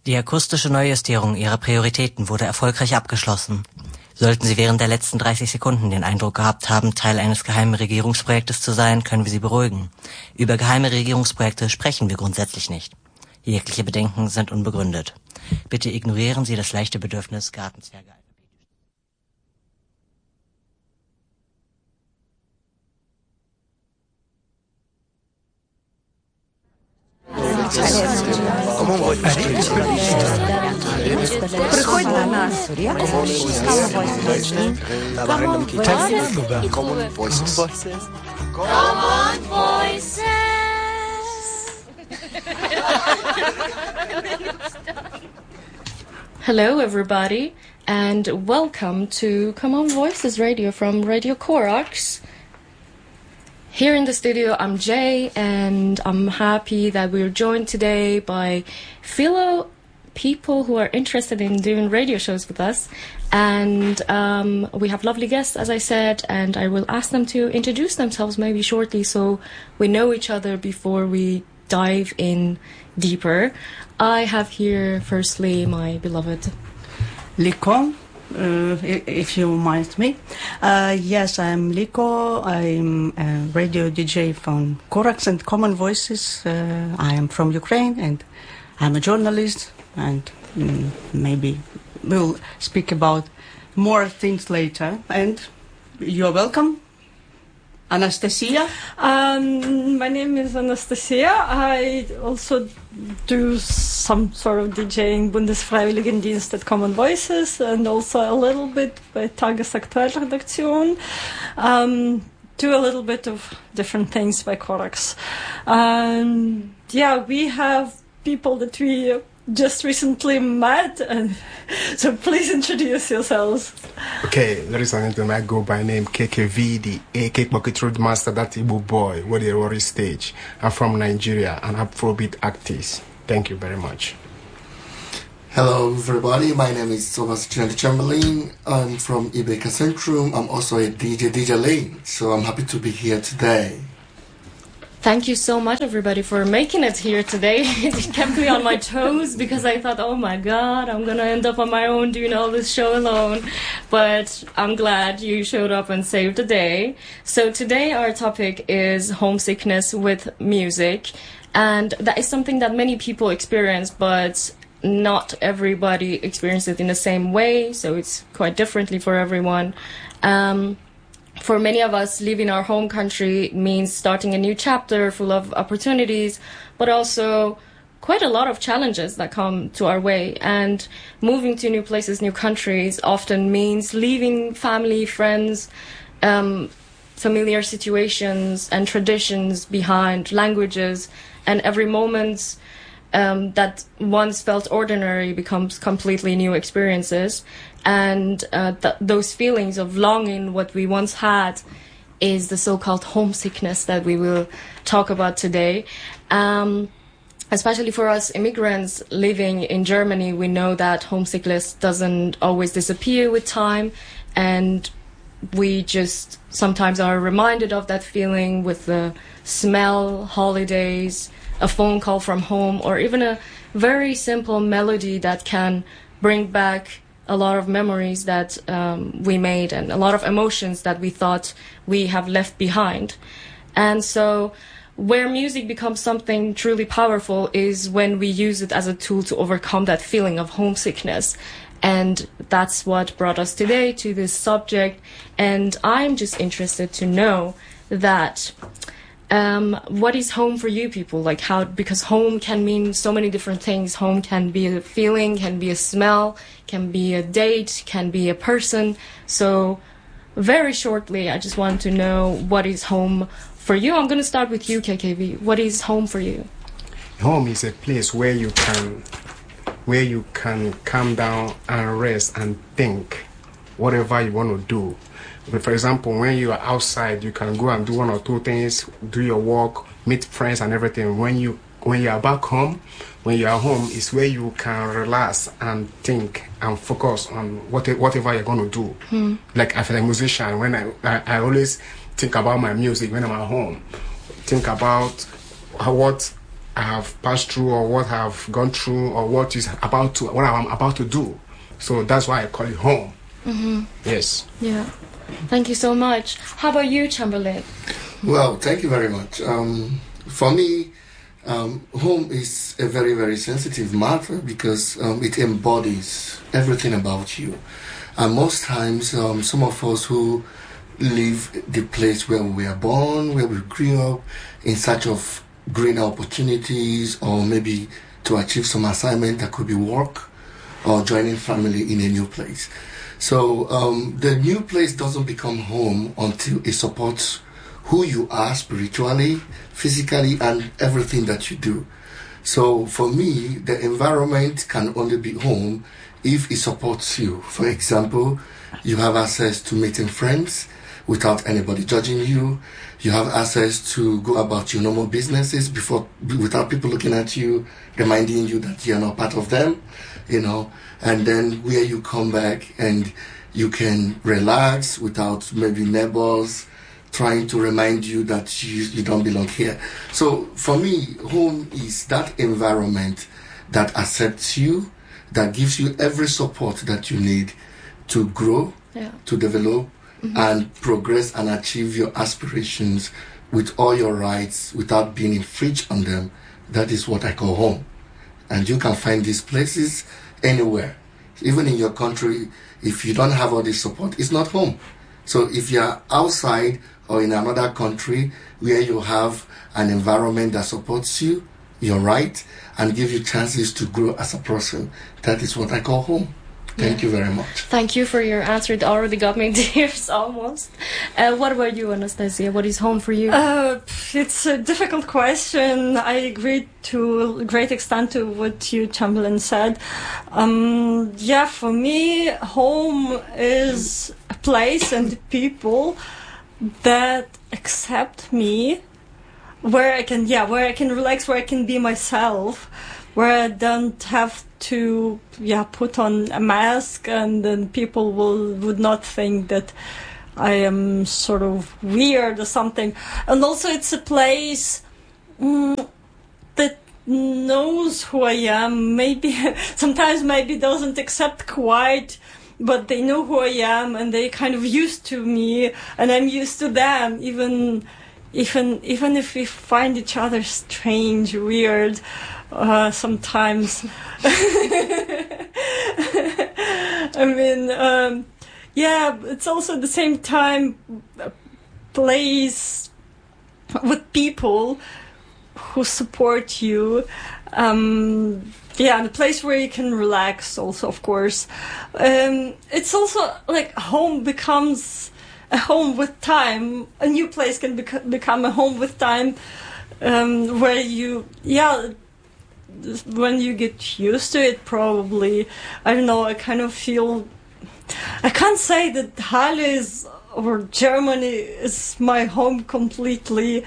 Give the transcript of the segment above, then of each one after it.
Die akustische Neujustierung Ihrer Prioritäten wurde erfolgreich abgeschlossen. Sollten Sie während der letzten 30 Sekunden den Eindruck gehabt haben, Teil eines geheimen Regierungsprojektes zu sein, können wir Sie beruhigen. Über geheime Regierungsprojekte sprechen wir grundsätzlich nicht. Jegliche Bedenken sind unbegründet. Bitte ignorieren Sie das leichte Bedürfnis, Gartenzwerge Приходь до нас. Common Voices. Hello, everybody, and welcome to Common Voices Radio from Radio Corax. Here in the studio, I'm Jay, and I'm happy that we're joined today by fellow people who are interested in doing radio shows with us. And we have lovely guests, as I said, and I will ask them to introduce themselves maybe shortly so we know each other before we dive in deeper. I have here, firstly, my beloved Liko, if you mind me. Yes, I'm Liko. I'm a radio DJ from Corax and Common Voices. I am from Ukraine and I'm a journalist, and maybe we'll speak about more things later. And you're welcome. Anastasia? My name is Anastasia. I also do some sort of DJing Bundesfreiwilligendienst at Common Voices and also a little bit by Tagesaktuellredaktion. Do a little bit of different things by Corax. We have people that we just recently met, and so please introduce yourselves. Okay, ladies and gentlemen, I go by name KKV, the AK Bucket Road Master, that Igbo boy, with the Rory stage. I'm from Nigeria, and Afrobeat artist. Thank you very much. Hello everybody, my name is Thomas Chinadi Chamberlain. I'm from Ibeka Centrum. I'm also a DJ Lane, so I'm happy to be here today. Thank you so much, everybody, for making it here today. It kept me on my toes because I thought, oh my God, I'm going to end up on my own doing all this show alone. But I'm glad you showed up and saved the day. So today our topic is homesickness with music. And that is something that many people experience, but not everybody experiences it in the same way. So it's quite differently for everyone. For many of us, leaving our home country means starting a new chapter full of opportunities, but also quite a lot of challenges that come to our way. And moving to new places, new countries often means leaving family, friends, familiar situations and traditions behind, languages, and every moment that once felt ordinary becomes completely new experiences. And those feelings of longing what we once had is the so-called homesickness that we will talk about today. Especially for us immigrants living in Germany, we know that homesickness doesn't always disappear with time, and we just sometimes are reminded of that feeling with the smell, holidays, a phone call from home, or even a very simple melody that can bring back a lot of memories that we made and a lot of emotions that we thought we have left behind. And so where music becomes something truly powerful is when we use it as a tool to overcome that feeling of homesickness. And that's what brought us today to this subject. And I'm just interested to know that what is home for you people? Like because home can mean so many different things. Home can be a feeling, can be a smell, can be a date, can be a person. So very shortly, I just want to know what is home for you. I'm going to start with you, KKV. What is home for you? Home is a place where you can calm down and rest and think whatever you want to do. But for example, when you are outside, you can go and do one or two things, do your work, meet friends and everything. When you are back home, when you are home, is where you can relax and think and focus on whatever you're going to do. Like as a musician, when I always think about my music when I'm at home. Think about what I have passed through, or what I've gone through, or what I'm about to do. So that's why I call it home. Yes. Yeah. Thank you so much. How about you, Chamberlain? Well, thank you very much. For me, home is a very, very sensitive matter because it embodies everything about you. And most times, some of us who leave the place where we were born, where we grew up, in search of greener opportunities, or maybe to achieve some assignment that could be work, or joining family in a new place. So the new place doesn't become home until it supports who you are spiritually, physically, and everything that you do. So for me, the environment can only be home if it supports you. For example, you have access to meeting friends without anybody judging you. You have access to go about your normal businesses without people looking at you, reminding you that you're not part of them, and then where you come back and you can relax without maybe neighbors trying to remind you that you don't belong here. So for me, home is that environment that accepts you, that gives you every support that you need to grow, to develop, and progress and achieve your aspirations with all your rights without being infringed on them. That is what I call home. And you can find these places anywhere. Even in your country, if you don't have all this support, it's not home. So if you're outside or in another country where you have an environment that supports you, you're right, and give you chances to grow as a person, that is what I call home. Thank you very much. Thank you for your answer. It already got me tears almost. What about you, Anastasia? What is home for you? It's a difficult question. I agree to a great extent to what you, Chamberlain, said. For me, home is a place and people that accept me, where I can relax, where I can be myself, where I don't have to put on a mask, and then people would not think that I am sort of weird or something. And also it's a place that knows who I am, sometimes doesn't accept quite, but they know who I am and they kind of used to me and I'm used to them, even if we find each other strange, weird, sometimes. It's also at the same time a place with people who support you. And a place where you can relax also, of course. It's also like home becomes a home with time. A new place can become a home with time, where when you get used to it, probably, I don't know, I kind of feel, I can't say that Halle or Germany is my home completely.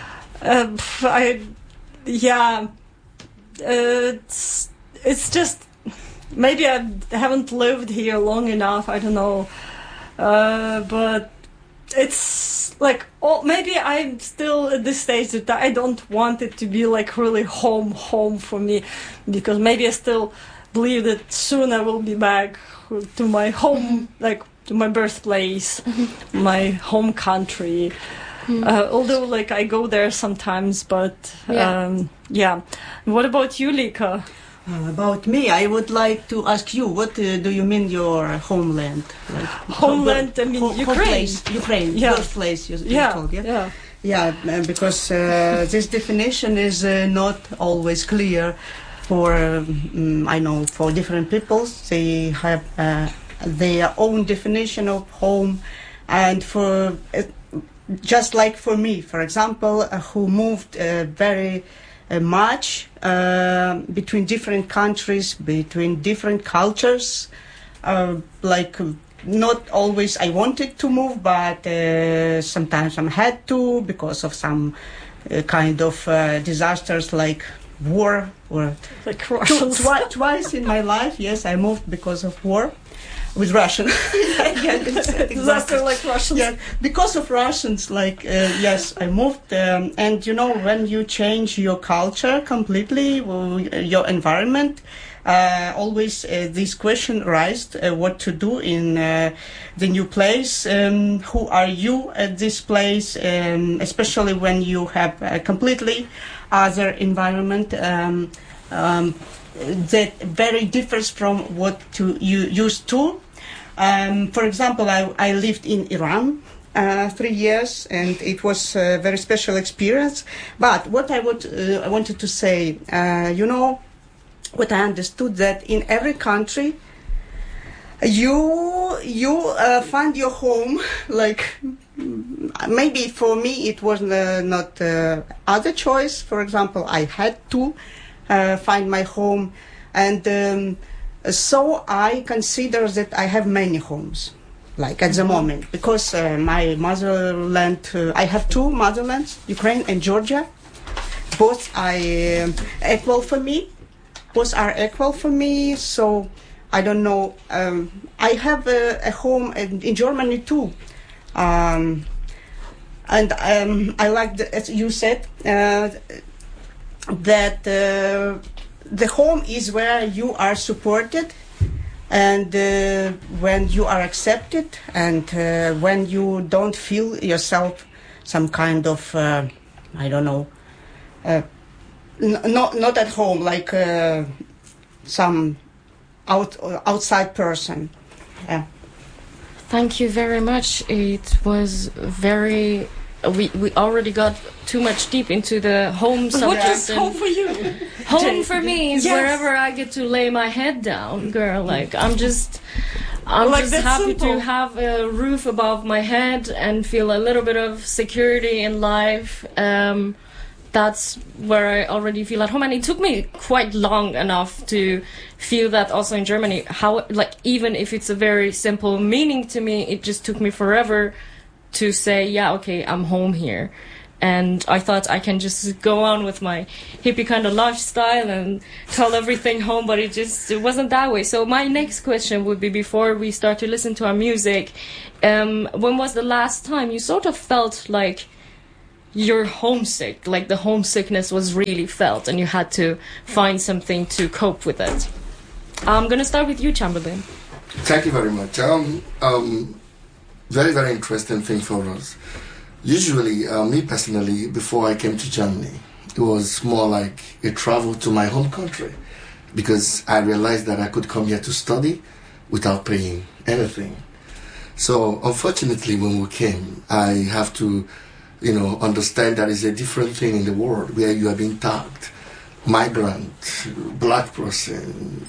It's just, maybe I haven't lived here long enough, I don't know, but it's like, maybe I'm still at this stage that I don't want it to be like really home for me, because maybe I still believe that soon I will be back to my home, like to my birthplace, my home country. Although like I go there sometimes, but What about you, Lika? About me, I would like to ask you, what do you mean your homeland? Like, homeland, I mean Ukraine. Ukraine, birthplace, you told, yeah? Yeah, because this definition is not always clear for, I know, for different peoples. They have their own definition of home, and for just like for me, for example, who moved very much between different countries, between different cultures, not always I wanted to move, but sometimes I had to because of some kind of disasters like war, or like twice in my life, yes, I moved because of war. with Russian. Exactly like Russians. Yeah, because of Russians, yes, I moved, and when you change your culture completely, your environment, always this question arises: what to do in the new place? Who are you at this place? Especially when you have a completely other environment that very differs from what you used to. For example, I lived in Iran 3 years, and it was a very special experience. But what I wanted to say, what I understood, that in every country you find your home. Like, maybe for me it was not other choice. For example, I had to find my home, and so I consider that I have many homes, like at the moment, because my motherland, I have two motherlands, Ukraine and Georgia. Both are equal for me. So I don't know. I have a home in Germany too, and I like, as you said, that the home is where you are supported, and when you are accepted, and when you don't feel yourself some kind of I don't know, not at home, like some outside person. Yeah. Thank you very much. It was very. We already got too much deep into the home subject. What is home for you? Home for me is Yes. wherever I get to lay my head down, girl. Like, I'm just Like that happy simple. to have a roof above my head and feel a little bit of security in life. That's where I already feel at home, and it took me quite long enough to feel that also in Germany. How, like, even if it's a very simple meaning to me, it just took me forever to say, yeah, okay, I'm home here. And I thought I can just go on with my hippie kind of lifestyle and call everything home, but it wasn't that way. So my next question would be, before we start to listen to our music, when was the last time you sort of felt like you're homesick, like the homesickness was really felt and you had to find something to cope with it? I'm going to start with you, Chamberlain. Thank you very much. Very, very interesting thing for us. Usually, me personally, before I came to Germany, it was more like a travel to my home country, because I realized that I could come here to study without paying anything. So, unfortunately, when we came, I have to, understand that it's a different thing in the world where you are being tagged, migrant, black person,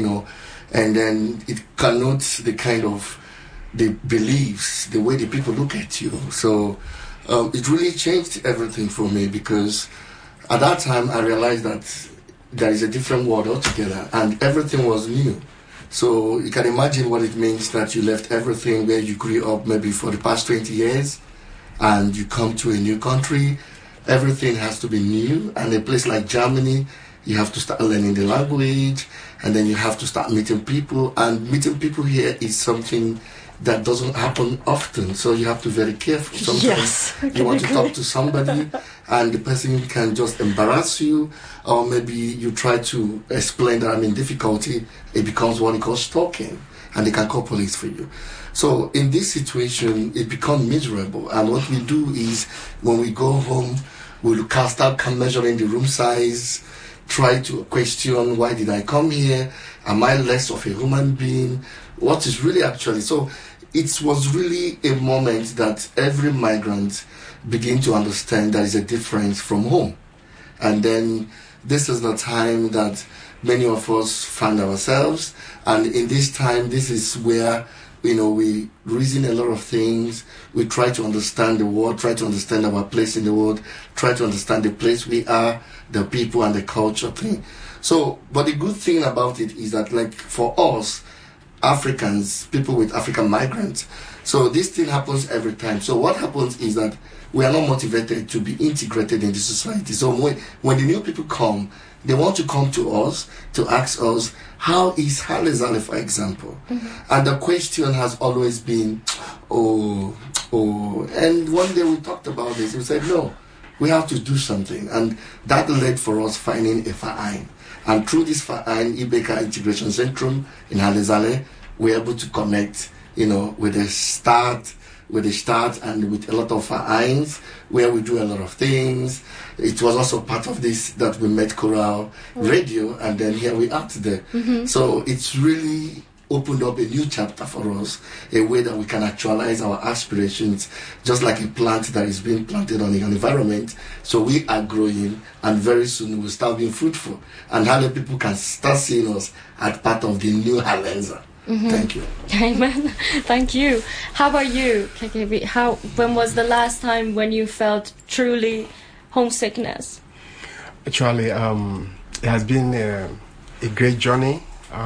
and then it connotes the kind of the beliefs, the way the people look at you. So it really changed everything for me, because at that time I realized that there is a different world altogether and everything was new. So you can imagine what it means that you left everything where you grew up maybe for the past 20 years and you come to a new country. Everything has to be new, and a place like Germany, you have to start learning the language, and then you have to start meeting people, and meeting people here is something that doesn't happen often, so you have to be very careful. Sometimes Yes, you want to talk to somebody and the person can just embarrass you, or maybe you try to explain that I'm in difficulty, it becomes what you call stalking, and they can call police for you. So in this situation, it becomes miserable, and what we do is, when we go home, we'll start measuring the room size, try to question, why did I come here? Am I less of a human being? What is really actually? So it was really a moment that every migrant begin to understand there is a difference from home. And then this is the time that many of us find ourselves. And in this time, this is where, we reason a lot of things. We try to understand the world, try to understand our place in the world, try to understand the place we are, the people and the culture thing. So, but the good thing about it is that, like, for us, Africans, people with African migrants, So this still happens every time. So what happens is that we are not motivated to be integrated in the society. So when the new people come, they want to come to us to ask us, how is Haile Zale, for example? And the question has always been, and one day we talked about this. We said, no, we have to do something. And that led for us finding a Verein. And through this Verein, Ibeka Integration Centrum in Haile Zale, we're able to connect, with the start and with a lot of Vereins where we do a lot of things. It was also part of this that we met Coral Radio, and then here we are today. So it's really opened up a new chapter for us, a way that we can actualize our aspirations, just like a plant that is being planted on an environment. So we are growing, and very soon we'll start being fruitful. And Haile people can start seeing us as part of the new Halenza. Thank you. Amen. Thank you. How about you, KKB? When was the last time when you felt truly homesickness? Actually, it has been a great journey.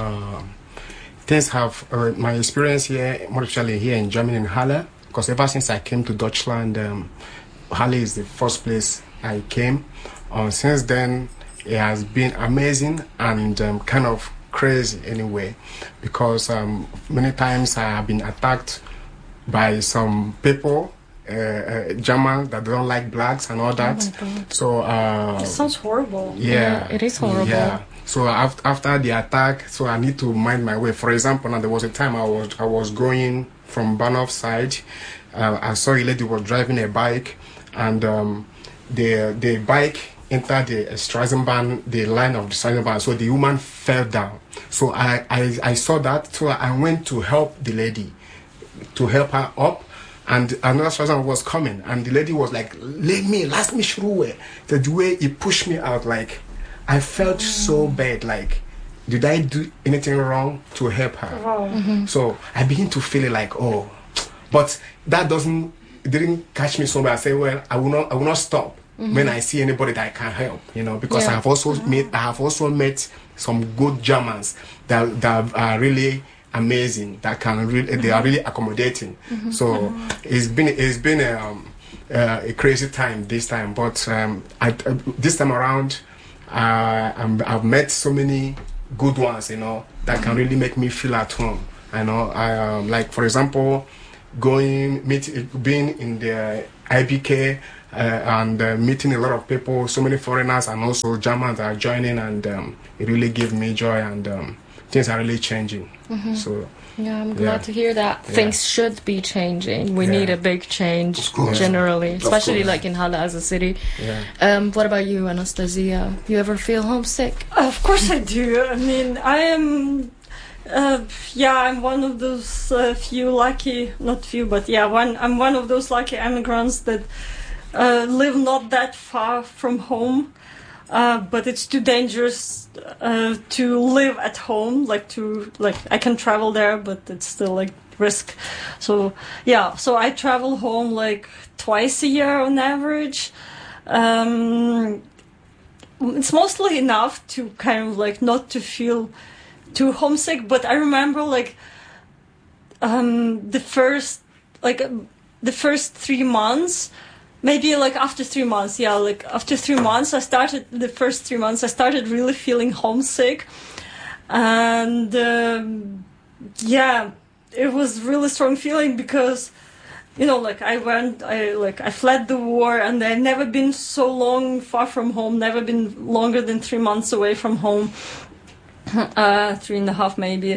Things have my experience here, more especially here in Germany, in Halle, because ever since I came to Deutschland, Halle is the first place I came. Since then, it has been amazing and kind of crazy anyway, because many times I have been attacked by some people, Germans that don't like blacks and all that. So it sounds horrible. Yeah, it is horrible. Yeah. So after the attack, so I need to mind my way. For example, now there was a time I was going from Bahnhof side. I saw a lady was driving a bike, and the bike entered the Straßenbahn, the line of the Straßenbahn. So the woman fell down. So I saw that. So I went to help the lady, to help her up. And another Straßenbahn was coming, and the lady was like, "Let me through." The way he pushed me out, like, I felt so bad, like, did I do anything wrong to help her? So I begin to feel it like, but that didn't catch me so bad. I say, well, I will not stop when I see anybody that I can help, because I have also met some good Germans that are really amazing, they are really accommodating. So it's been a crazy time this time, but this time around, I've met so many good ones, that can really make me feel at home. I like, for example, being in the IBK and meeting a lot of people, so many foreigners and also Germans that are joining, and it really gave me joy, and things are really changing. So yeah, I'm glad to hear that. Things should be changing. We need a big change generally, especially like in Halle as a city. What about you, Anastasia? You ever feel homesick? Of course I do. I mean, I am I'm one of those I'm one of those lucky immigrants that live not that far from home. But it's too dangerous to live at home. I can travel there, but it's still like risk. So I travel home like twice a year on average. It's mostly enough to kind of like not to feel too homesick. But I remember the first 3 months. Maybe like after 3 months, after 3 months, I started really feeling homesick. And it was really strong feeling because, I fled the war, and I've never been so long far from home, never been longer than 3 months away from home, 3.5 maybe.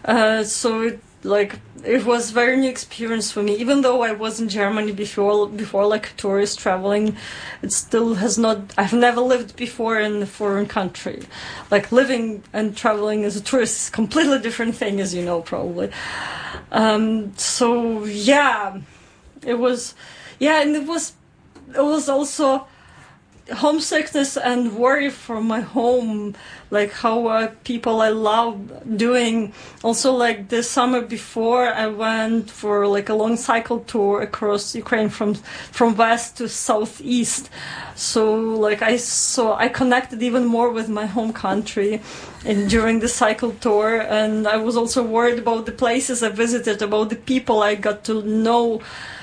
It was a very new experience for me. Even though I was in Germany before like a tourist traveling, it still I've never lived before in a foreign country. Like living and traveling as a tourist is a completely different thing, as you know, probably. It was also, homesickness and worry for my home, like how people I love doing. Also, like the summer before, I went for like a long cycle tour across Ukraine from west to southeast. So like I connected even more with my home country during the cycle tour, and I was also worried about the places I visited, about the people I got to know.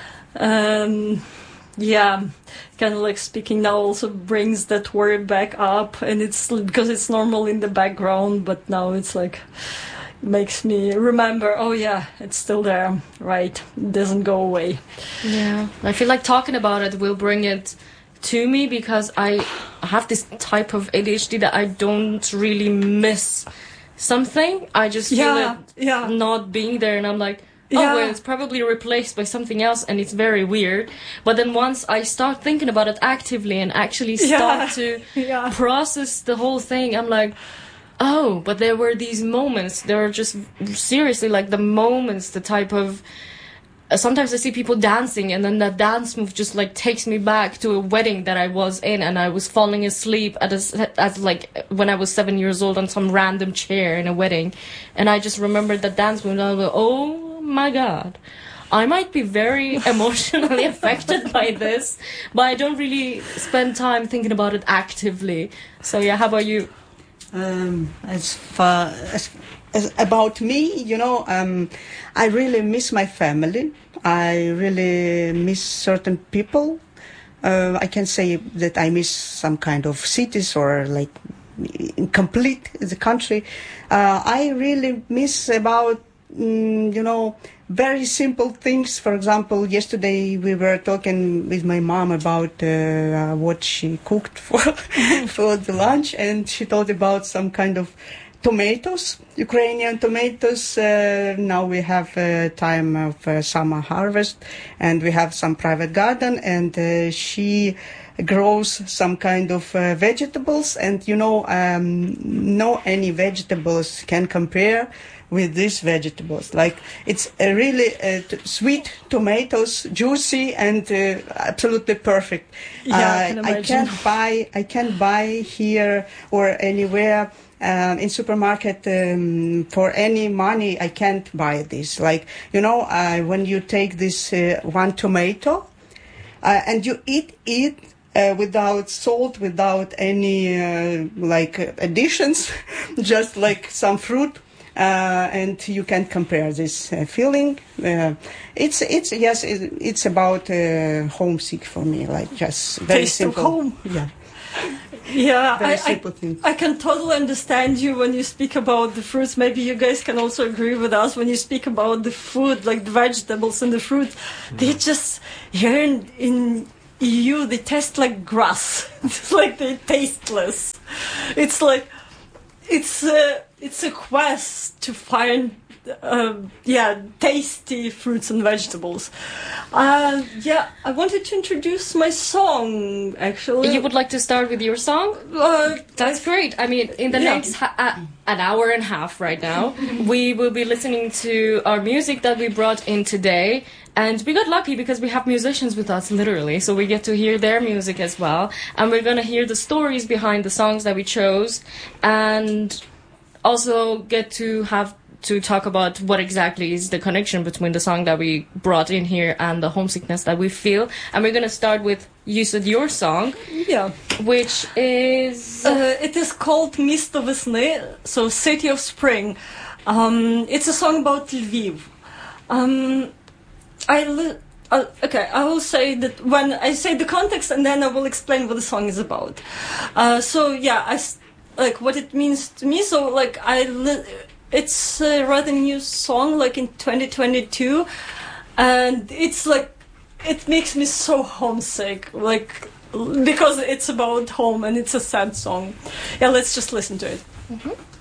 Yeah, kind of like speaking now also brings that word back up, and it's because it's normal in the background, but now it's like makes me remember, oh yeah, it's still there, right? It doesn't go away. Yeah, I feel like talking about it will bring it to me, because I have this type of ADHD that I don't really miss something. I just feel it not being there, and I'm like, oh, well, it's probably replaced by something else, and it's very weird. But then once I start thinking about it actively and actually start to process the whole thing, I'm like, oh, but there were these moments. There are just seriously like the moments, the type of... sometimes I see people dancing, and then that dance move just like takes me back to a wedding that I was in, and I was falling asleep at like when I was 7 years old on some random chair in a wedding, and I just remembered that dance move, and I was like, oh my God, I might be very emotionally affected by this, but I don't really spend time thinking about it actively. So yeah, how about you? As far as about me, you know, I really miss my family. I really miss certain people. I can say that I miss some kind of cities or like complete the country. I really miss about, you know, very simple things. For example, yesterday we were talking with my mom about what she cooked for the lunch, and she told about some kind of tomatoes, Ukrainian tomatoes. Now we have time of summer harvest, and we have some private garden, and she grows some kind of vegetables, and you know, no any vegetables can compare with these vegetables. Like, it's a really sweet tomatoes, juicy and absolutely perfect. Yeah, I can't buy here or anywhere in supermarket for any money. I can't buy this. Like, you know, when you take this one tomato and you eat it without salt, without any like additions, just like some fruit. And you can compare this feeling. It's about homesick for me, like just very taste simple. Of home. Yeah. Yeah, very simple thing. I can totally understand you when you speak about the fruits. Maybe you guys can also agree with us when you speak about the food, like the vegetables and the fruits. They just, here in EU, they taste like grass. It's like they're tasteless. It's like, it's a quest to find tasty fruits and vegetables. I wanted to introduce my song, actually. You would like to start with your song? That's great. I mean, in the next an hour and a half right now, we will be listening to our music that we brought in today. And we got lucky because we have musicians with us, literally, so we get to hear their music as well. And we're going to hear the stories behind the songs that we chose, and also get to have to talk about what exactly is the connection between the song that we brought in here and the homesickness that we feel. And we're going to start with, you said your song, which is... it is called Misto Vesny, so City of Spring. It's a song about Lviv. I will say that when I say the context, and then I will explain what the song is about. Like what it means to me. So like it's a rather new song, like in 2022, and it's like it makes me so homesick, like because it's about home and it's a sad song. Yeah, let's just listen to it. Mm-hmm.